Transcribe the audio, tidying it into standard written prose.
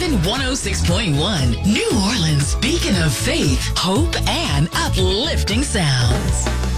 Heaven 106.1, New Orleans, beacon of faith, hope, and uplifting sounds.